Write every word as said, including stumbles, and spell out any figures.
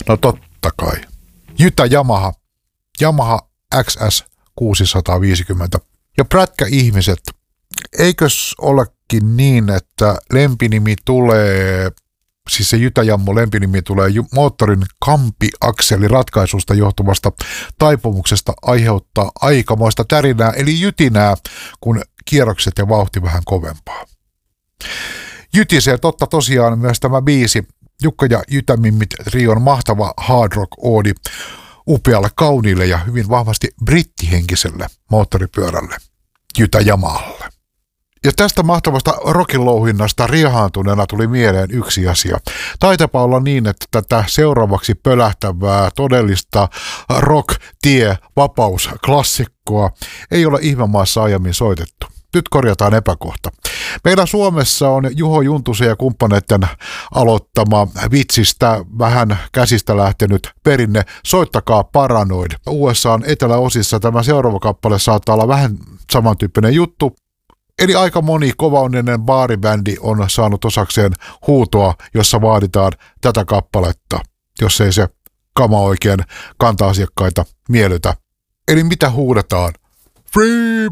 No totta kai. Jytä Yamaha. Yamaha X S kuusisataaviisikymmentä. Ja prätkäihmiset, eikös olekin niin, että lempinimi tulee, siis se Jytä Jammo lempinimi tulee moottorin kampiakseliratkaisusta johtuvasta taipumuksesta aiheuttaa aikamoista tärinää, eli jytinää, kun kierrokset ja vauhti vähän kovempaa. Jytisee totta tosiaan myös tämä biisi, Jukka ja Jytämimmit trion mahtava hard rock oodi upealle, kauniille ja hyvin vahvasti brittihenkiselle moottoripyörälle, Jytä Yamahalle. Ja tästä mahtavasta rockin-louhinnasta riehaantuneena tuli mieleen yksi asia. Taitapa olla niin, että tätä seuraavaksi pölähtävää todellista rock-tie-vapaus-klassikkoa ei ole ihmemaassa aiemmin soitettu. Nyt korjataan epäkohta. Meillä Suomessa on Juho Juntusen ja kumppaneiden aloittama vitsistä vähän käsistä lähtenyt perinne Soittakaa Paranoid. U S A:n eteläosissa tämä seuraava kappale saattaa olla vähän samantyyppinen juttu. Eli aika moni kovaonninen baaribändi on saanut osakseen huutoa, jossa vaaditaan tätä kappaletta, jos ei se kama oikein kanta-asiakkaita miellytä. Eli mitä huudetaan? Free